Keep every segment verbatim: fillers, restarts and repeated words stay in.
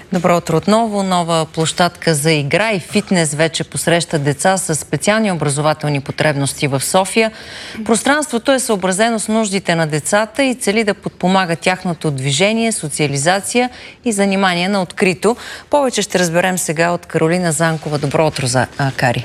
Добро утро отново. Нова площадка за игра и фитнес вече посреща деца с специални образователни потребности в София. Пространството е съобразено с нуждите на децата и цели да подпомага тяхното движение, социализация и занимание на открито. Повече ще разберем сега от Каролина Занкова. Добро утро, за Кари.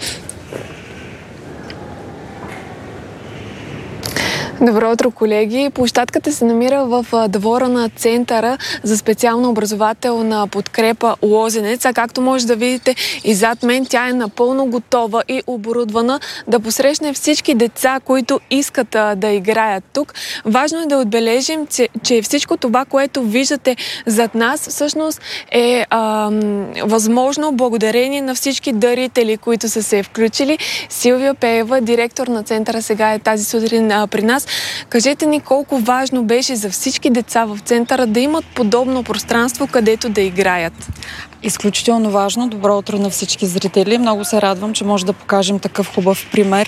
Добро утро, колеги! Площадката се намира в двора на Центъра за специална образователна подкрепа Лозенец. А както може да видите и зад мен, тя е напълно готова и оборудвана да посрещне всички деца, които искат а, да играят тук. Важно е да отбележим, че, че всичко това, което виждате зад нас, всъщност е а, възможно благодарение на всички дарители, които са се включили. Силвия Пеева, директор на Центъра, сега е тази сутрин а, при нас. Кажете ни колко важно беше за всички деца в Центъра да имат подобно пространство, където да играят. Изключително важно. Добро утро на всички зрители. Много се радвам, че може да покажем такъв хубав пример,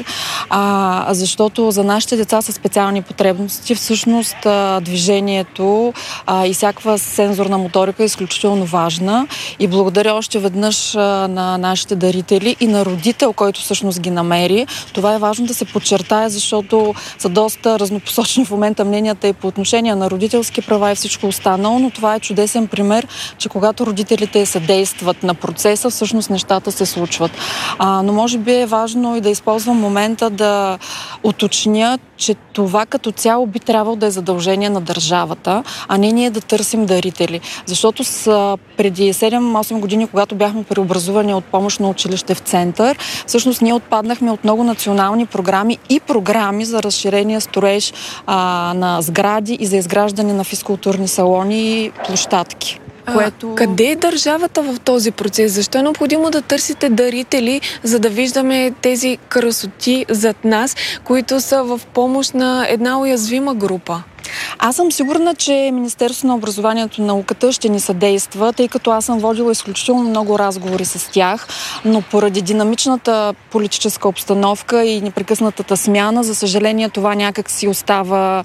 а, защото за нашите деца с специални потребности всъщност а, движението а, и всякаква сензорна моторика е изключително важна. И благодаря още веднъж а, на нашите дарители и на родител, който всъщност ги намери. Това е важно да се подчертае, защото са доста разнопосочни в момента мненията и по отношение на родителски права и всичко останало, но това е чудесен пример, че когато родителите се действат на процеса, всъщност нещата се случват. А, но може би е важно и да използвам момента да уточня, че това като цяло би трябвало да е задължение на държавата, а не ние да търсим дарители. Защото с, преди седем-осем години, когато бяхме преобразувани от помощно училище в Център, всъщност ние отпаднахме от много национални програми и програми за разширение строеж а, на сгради и за изграждане на физкултурни салони и площадки. Което... А, къде е държавата в този процес? Защо е необходимо да търсите дарители, за да виждаме тези красоти зад нас, които са в помощ на една уязвима група? Аз съм сигурна, че Министерството на образованието и науката ще ни съдейства, тъй като аз съм водила изключително много разговори с тях, но поради динамичната политическа обстановка и непрекъснатата смяна, за съжаление това някак си остава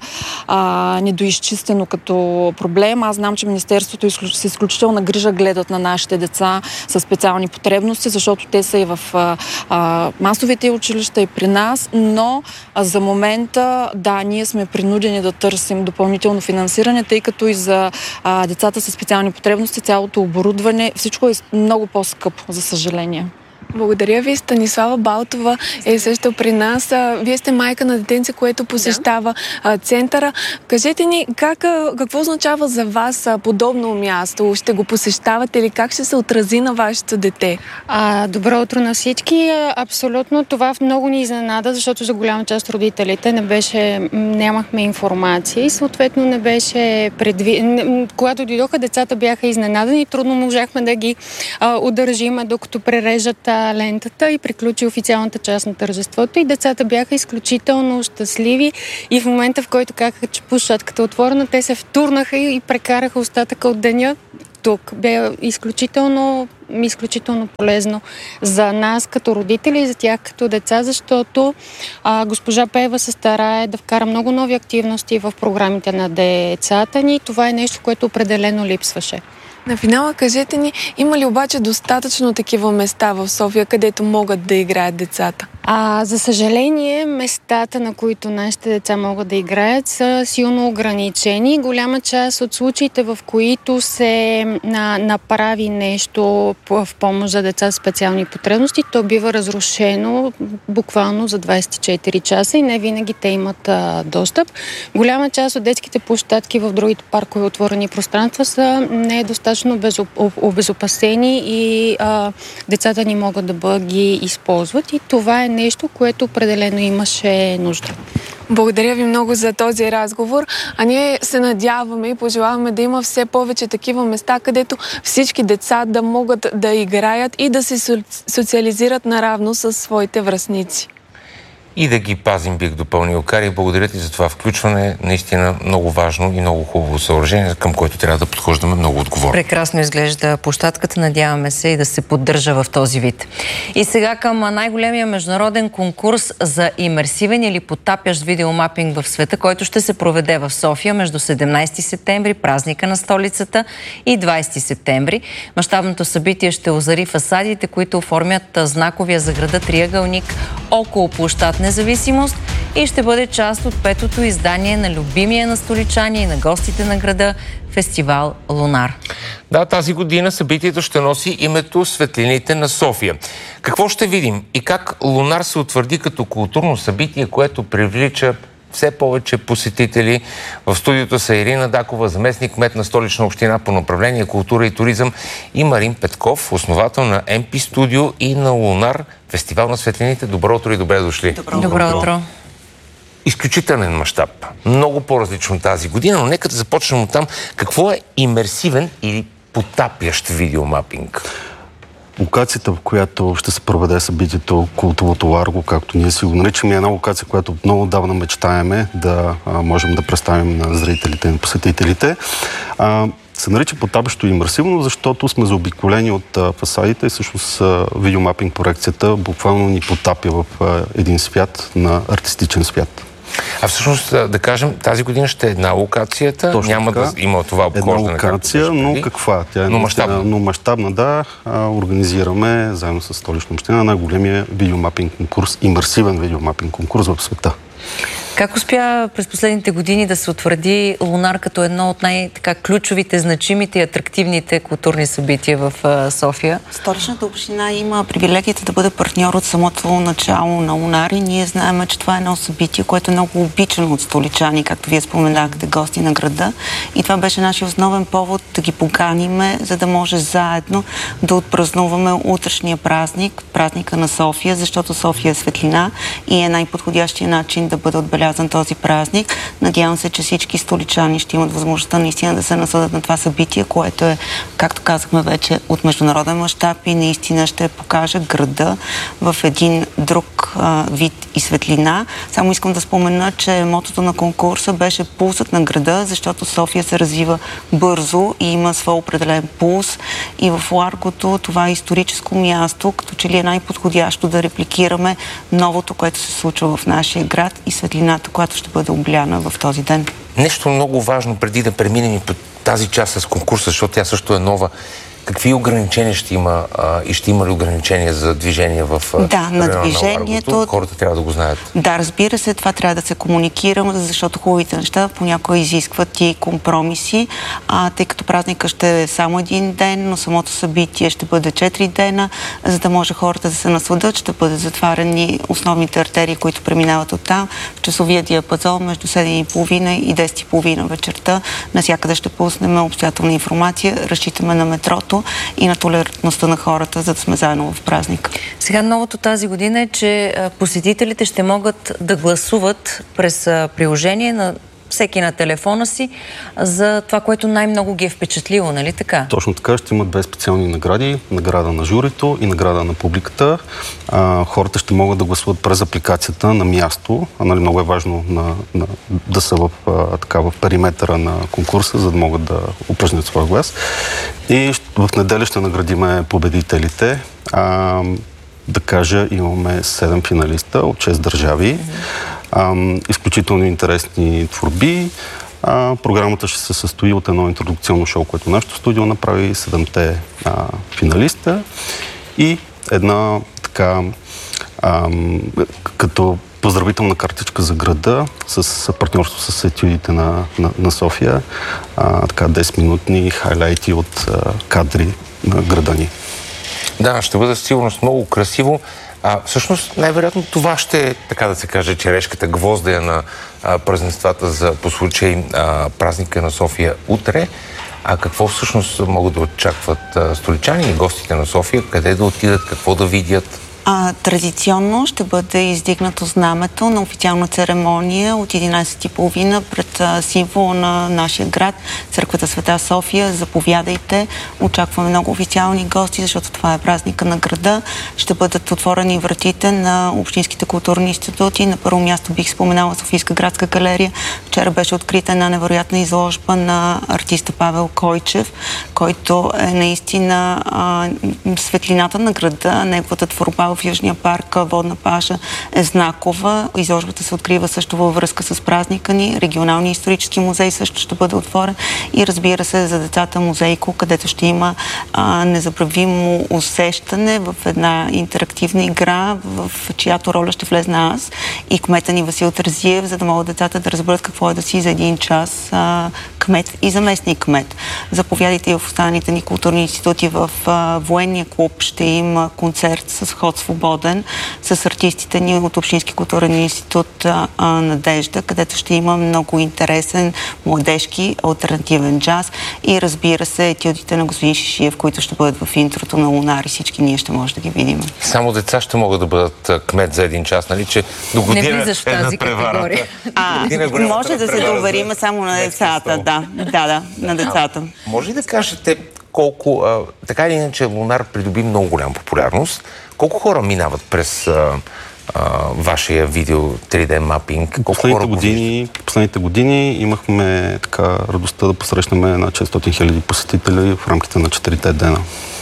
а, недоизчистено като проблем. Аз знам, че Министерството с изключителна грижа гледат на нашите деца с специални потребности, защото те са и в а, а, масовите училища и при нас, но а, за момента, да, ние сме принудени да търсим допълнително финансиране, тъй като и за а, децата с специални потребности цялото оборудване, всичко е много по-скъпо, за съжаление. Благодаря ви. Станислава Балтова е също при нас. Вие сте майка на детенце, което посещава да. Центъра. Кажете ни, как, какво означава за вас подобно място? Ще го посещавате или как ще се отрази на вашето дете? А, добро утро на всички. Абсолютно това много ни изненада, защото за голяма част от родителите не беше, нямахме информация и съответно не беше предви... Когато дойдоха, децата бяха изненадани и трудно можахме да ги а, удържиме, докато прережат лентата и приключи официалната част на тържеството и децата бяха изключително щастливи и в момента, в който казаха, че площадката е отворена, те се втурнаха и прекараха остатъка от деня тук. Бе изключително, изключително полезно за нас като родители и за тях като деца, защото а, госпожа Пеева се старае да вкара много нови активности в програмите на децата ни. Това е нещо, което определено липсваше. На финала кажете ни, има ли обаче достатъчно такива места в София, където могат да играят децата? А, за съжаление, местата, на които нашите деца могат да играят, са силно ограничени. Голяма част от случаите, в които се на, направи нещо в помощ за деца с специални потребности, то бива разрушено буквално за двайсет и четири часа и не винаги те имат а, достъп. Голяма част от детските площадки в другите паркове отворени пространства са недостатъчно обезопасени и а, децата ни могат да бъдат ги използват и това е нещо, което определено имаше нужда. Благодаря ви много за този разговор. А ние се надяваме и пожелаваме да има все повече такива места, където всички деца да могат да играят и да се социализират наравно с своите връстници. и да ги пазим, бих допълнил. Кари, благодаря ти за това включване. Наистина много важно и много хубаво съоръжение, към което трябва да подхождаме много отговорно. Прекрасно изглежда площадката. Надяваме се и да се поддържа в този вид. И сега към най-големия международен конкурс за имерсивен или потапящ видеомапинг в света, който ще се проведе в София между седемнайсети септември, празника на столицата, и двайсети септември. Мащабното събитие ще озари фасадите, които оформят знаковия за града триъгълник около площад Независимост и ще бъде част от петото издание на любимия на столичани и на гостите на града фестивал Лунар. Да, тази година събитието ще носи името Светлините на София. Какво ще видим и как Лунар се утвърди като културно събитие, което привлича все повече посетители? В студиото са Ирина Дакова, заместник-кмет на Столична община по направление култура и туризъм, и Марин Петков, основател на Ем Пи Студио и на Лунар, фестивал на светлините. Добро утро и добре дошли. Добро, Добро утро. Изключителен мащаб. Много по-различно тази година, но нека да започнем от там. Какво е имерсивен или потапящ видеомапинг? Локацията, в която ще се проведе събитието, култовото Ларго, както ние си го наричаме, е една локация, която много отдавна мечтаеме да а, можем да представим на зрителите и на посетителите. А, се нарича потапящо и имерсивно, защото сме заобиколени от а, фасадите и всъщност а, видеомапинг проекцията буквално ни потапя в а, един свят на артистичен свят. А всъщност, да кажем, тази година ще е една локацията, точно няма така, да има това обхождане. Една локация, но каква? Тя е но мащабна. Но мащабна, да. А, организираме заедно с Столична община най-големия видеомапинг конкурс, имерсивен видеомапинг конкурс в света. Как успя през последните години да се утвърди Лунар като едно от най-ключовите, значимите и атрактивните културни събития в София? Столичната община има привилегията да бъде партньор от самото начало на Лунар и ние знаем, че това е едно събитие, което е много обичано от столичани, както вие споменахте, гости на града. И това беше нашия основен повод да ги поканиме, за да може заедно да отпразнуваме утрешния празник, празника на София, защото София е светлина и е най-подходящия начин да бъде отбелязан този празник. Надявам се, че всички столичани ще имат възможността наистина да се насладят на това събитие, което е, както казахме вече, от международен мащаб и наистина ще покаже града в един друг а, вид и светлина. Само искам да спомена, че мотото на конкурса беше пулсът на града, защото София се развива бързо и има свой определен пулс. И в Ларгото това е историческо място, като че ли е най-подходящо да репликираме новото, което се случва в нашия град и светлината, която ще бъде обляна в този ден. Нещо много важно преди да преминем и по тази част с конкурса, защото тя също е нова. Какви ограничения ще има а, и ще има ли ограничения за движение в да, на движението? На хората трябва да го знаят. Да, разбира се, това трябва да се комуникира, защото хубавите неща понякога изискват и компромиси, а, тъй като празника ще е само един ден, но самото събитие ще бъде четири дена, за да може хората да се насладят, ще бъдат затварени основните артерии, които преминават оттам, в часовия диапазон между седем и половина и десет и половина вечерта. Насякъде ще пуснем обстоятелна информация, разчитаме на метрото и на толерантността на хората, за да сме заедно в празника. Сега новото тази година е, че посетителите ще могат да гласуват през приложение на всеки на телефона си за това, което най-много ги е впечатлило, нали така? Точно така, ще имат две специални награди. Награда на журито и награда на публиката. А, хората ще могат да гласуват през апликацията на място. А, нали, много е важно на, на, да са в, а, така, в периметъра на конкурса, за да могат да упражнят своя глас. И в неделя ще наградиме победителите. А, да кажа, имаме седем финалиста от шест държави. Ам, изключително интересни творби. А, програмата ще се състои от едно интродукционно шоу, което нашето студио направи, седемте а, финалиста и една така ам, като поздравителна картичка за града с партньорство с етюдите на, на, на София. А, така десет-минутни хайлайти от а, кадри на града ни. Да, ще бъде сигурност много красиво. А, всъщност, най-вероятно това ще е, така да се каже, черешката, гвоздея на а, празненствата за по случай а, празника на София утре. А какво всъщност могат да очакват а, столичани и гостите на София? Къде да отидат, какво да видят? А, традиционно ще бъде издигнато знамето на официална церемония от единайсет и половина пред а, символа на нашия град, църквата Света София. Заповядайте. Очакваме много официални гости, защото това е празника на града. Ще бъдат отворени вратите на общинските културни институти. На първо място бих споменала Софийска градска галерия. Вчера беше открита една невероятна изложба на артиста Павел Койчев, който е наистина а, светлината на града. Неговата творба в Южния парк Водна паша е знакова. Изложбата се открива също във връзка с празника ни. Регионалния исторически музей също ще бъде отворен и разбира се за децата музейко, където ще има а, незабравимо усещане в една интерактивна игра, в чиято роля ще влезна аз и кмета ни Васил Терзиев, за да могат децата да разберат какво е да си за един час а, кмет и заместник кмет. Заповядайте и в останалите ни културни институти. В а, военния клуб ще има концерт с ход свободен с артистите ни от Общински културен институт а, а, Надежда, където ще има много интересен младежки алтернативен джаз и разбира се етюдите на господин Шишиев, които ще бъдат в интрото на Лунар и всички ние ще може да ги видим. Само деца ще могат да бъдат кмет за един час, нали, че до година не влизаш в тази категория. А, може да се доверим само на децата, да. Да, да, на децата. А, може ли да кажете колко, а, така или иначе Лунар придоби много голяма популярност, колко хора минават през а, а, вашия видео три Д мапинг? Колко последните, хора години, последните години имахме така радостта да посрещнаме на четиристотин хиляди посетители в рамките на четирите дена.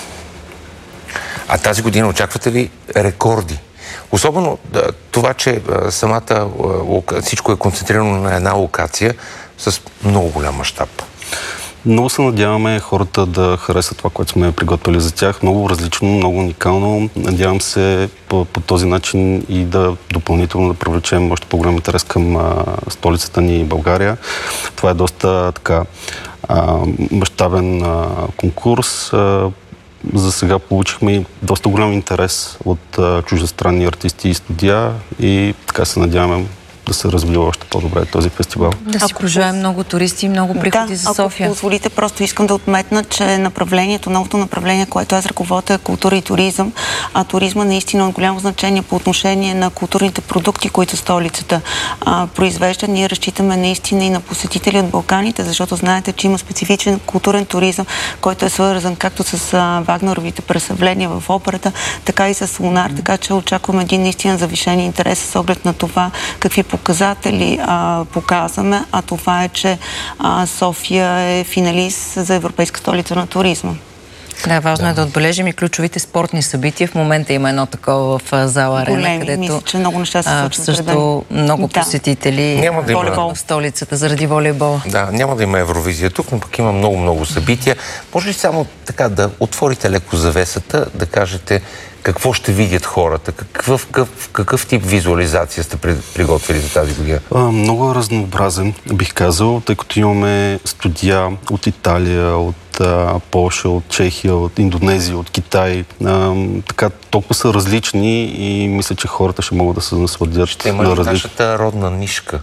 А тази година очаквате ли рекорди? Особено това, че самата всичко е концентрирано на една локация с много голям мащаб. Много се надяваме хората да харесат това, което сме приготвили за тях. Много различно, много уникално. Надявам се по, по този начин и да допълнително да привлечем още по-голям интерес към а, столицата ни България. Това е доста така а, мащабен а, конкурс. А, за сега получихме доста голям интерес от а, чуждестранни артисти и студия и така се надяваме да се развива още по-добре този фестивал. Да си пожелаем много туристи и много приходи да, за София. Ако позволите, просто искам да отметна, че направлението, новото направление, което аз ръководя е култура и туризъм, а туризма наистина е от голямо значение по отношение на културните продукти, които столицата а, произвежда. Ние разчитаме наистина и на посетители от Балканите, защото знаете, че има специфичен културен туризъм, който е свързан както с а, Вагнеровите представления в операта, така и с Лунар, така че очакваме един наистина завишен интерес с оглед на това какви показатели а, показваме, а това е, че а, София е финалист за Европейска столица на туризма. Да, важно да. е да отбележим и ключовите спортни събития. В момента има едно такова в зала Арена, Големи, където мисля, че много неща се случват. Също много да. посетители няма да има в столицата заради волейбола. Да, няма да има Евровизия тук, но пък има много-много събития. Може ли само така да отворите леко завесата, да кажете какво ще видят хората? Какъв, какъв, какъв тип визуализация сте приготвили за тази година? А, много разнообразен, бих казал, тъй като имаме студия от Италия, от а, Полша, от Чехия, от Индонезия, от Китай. А, така, толкова са различни и мисля, че хората ще могат да се насладят. Ще има ли различ... нашата родна нишка?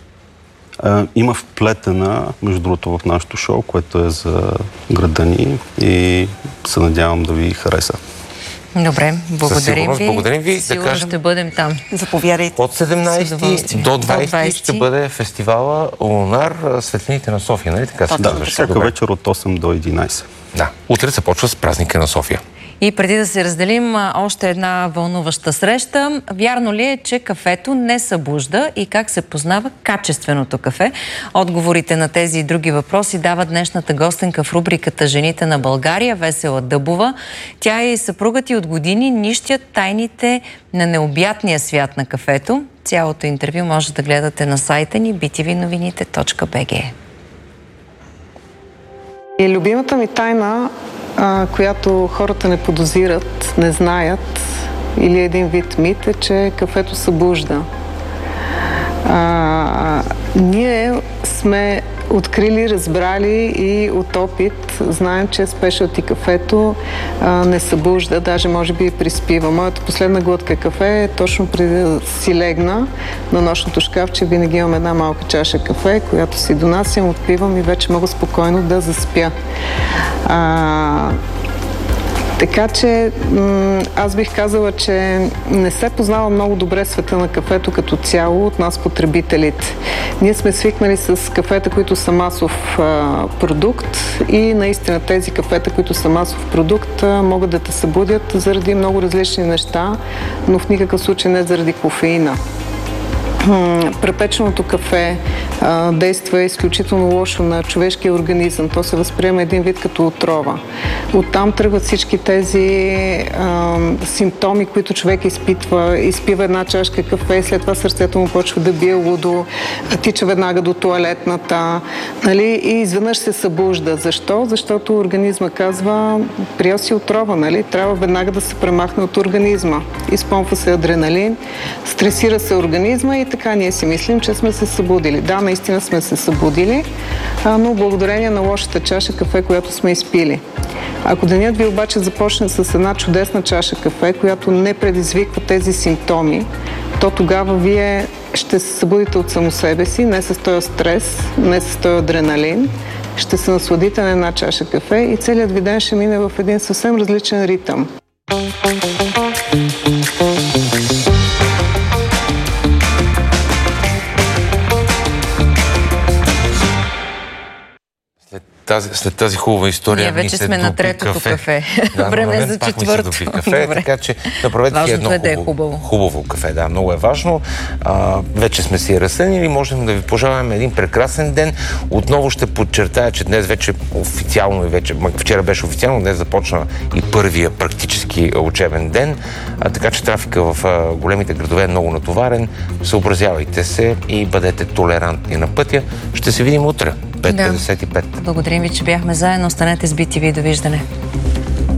А, има вплетена, между другото, в нашото шоу, което е за града ни и се надявам да ви хареса. Добре, благодарим ви. Благодарим ви. Сигурно да кажем, ще бъдем там. Заповядайте. От седемнайсети до двайсети ще бъде фестивала Лунар, светлините на София, нали така? Да, всяка вечер от осем до единайсет. Да, утре се почва с празника на София. И преди да се разделим, още една вълнуваща среща. Вярно ли е, че кафето не събужда и как се познава качественото кафе? Отговорите на тези и други въпроси дава днешната гостенка в рубриката Жените на България, Весела Дъбова. Тя и съпругът и от години нищят тайните на необятния свят на кафето. Цялото интервю може да гледате на сайта ни би ти ви новините точка би джи. И любимата ми тайна, а, която хората не подозират, не знаят, или един вид мит, е, че кафето събужда. А, ние сме открили, разбрали и от опит знаем, че спешалти кафето а, не събужда, даже може би и приспива. Моята последна глътка кафе е точно преди да си легна на нощното шкафче. Винаги имам една малка чаша кафе, която си донасям, отпивам и вече мога спокойно да заспя. А, Така че м- аз бих казала, че не се познава много добре света на кафето като цяло от нас потребителите. Ние сме свикнали с кафета, които са масов а, продукт и наистина тези кафета, които са масов продукт, а, могат да те събудят заради много различни неща, но в никакъв случай не заради кофеина. Препеченото кафе а, действа изключително лошо на човешкия организъм. То се възприема един вид като отрова. Оттам тръгват всички тези а, симптоми, които човек изпитва. Изпива една чашка кафе и след това сърцето му почва да бие лудо, тича веднага до тоалетната, нали? И изведнъж се събужда. Защо? Защото организма казва, приел си отрова, нали? Трябва веднага да се премахне от организма. Изпомпва се адреналин, стресира се организма и така ние си мислим, че сме се събудили. Да, наистина сме се събудили, но благодарение на лошата чаша кафе, която сме изпили. Ако денят ви обаче започне с една чудесна чаша кафе, която не предизвиква тези симптоми, то тогава вие ще се събудите от само себе си, не с този стрес, не с този адреналин, ще се насладите на една чаша кафе и целият ви ден ще мине в един съвсем различен ритъм. Тази, след тази хубава история... Ние вече сме на третото кафе. кафе. Да, Време е за четвърто. Кафе, така че направете си едно е да е хубаво, хубаво. хубаво кафе. Да, много е важно. А, вече сме си разсъднили, можем да ви пожелаем един прекрасен ден. Отново ще подчертая, че днес вече официално и вече, вчера беше официално, днес започна и първия практически учебен ден, а, така че трафика в а, големите градове е много натоварен. Съобразявайте се и бъдете толерантни на пътя. Ще се видим утре. пет петдесет и пет. Благодарим ви, че бяхме заедно. Останете с би ти ви. Довиждане.